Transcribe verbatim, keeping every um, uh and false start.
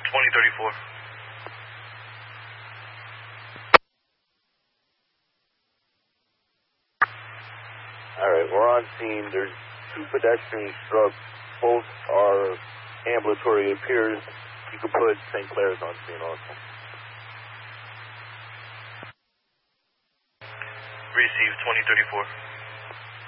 twenty thirty-four. Alright, we're on scene. There's two pedestrians struck. Both are ambulatory. It appears you could put Saint Clair's on scene also. Receive twenty thirty-four.